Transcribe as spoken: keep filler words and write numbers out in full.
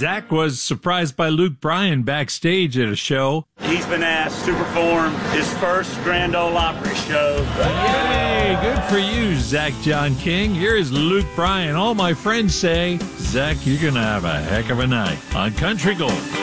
Zach was surprised by Luke Bryan backstage at a show. He's been asked to perform his first Grand Ole Opry show. Yay! Good for you, Zach John King. Here is Luke Bryan. All my friends say, Zach, you're going to have a heck of a night on Country Gold.